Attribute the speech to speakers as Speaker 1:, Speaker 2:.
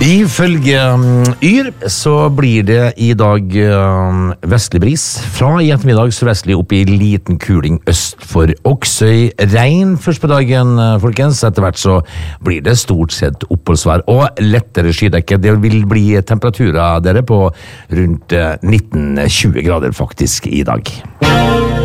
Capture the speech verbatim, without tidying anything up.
Speaker 1: Ifølge um, Yr så blir det i dag um, vestlig bris. Fra i ettermiddag sørvestlig opp i liten kuling øst for Oksøy. Regn først på dagen, folkens. Etter hvert så blir det stort sett oppholdsvær og lettere skydekke. Det vil bli temperaturer dere på rundt nitten tjue grader faktisk i dag.